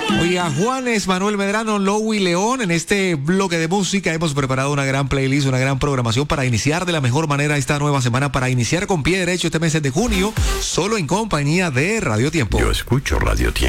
Oiga, Juanes, Manuel Medrano, Lowy León, en este bloque de música hemos preparado una gran playlist, una gran programación para iniciar de la mejor manera esta nueva semana, para iniciar con pie derecho este mes de junio, solo en compañía de Radio Tiempo. Yo escucho Radio Tiempo.